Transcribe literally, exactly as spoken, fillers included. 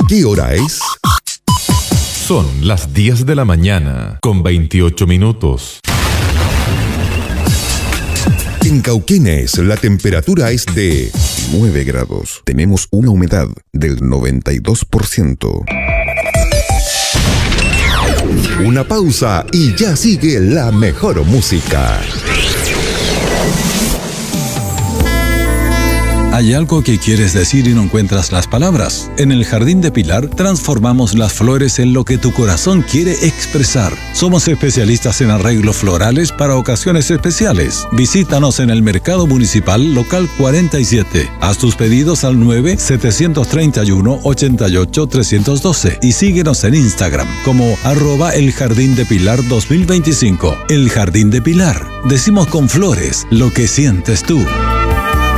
¿Qué hora es? Son las diez de la mañana, con veintiocho minutos. En Cauquenes, la temperatura es de nueve grados. Tenemos una humedad del noventa y dos por ciento. Una pausa y ya sigue la mejor música. ¿Hay algo que quieres decir y no encuentras las palabras? En el Jardín de Pilar transformamos las flores en lo que tu corazón quiere expresar. Somos especialistas en arreglos florales para ocasiones especiales. Visítanos en el Mercado Municipal Local cuarenta y siete. Haz tus pedidos al nueve siete tres uno ocho ocho tres uno dos y síguenos en Instagram como arroba el Jardín de Pilar dos mil veinticinco. El Jardín de Pilar. Decimos con flores lo que sientes tú.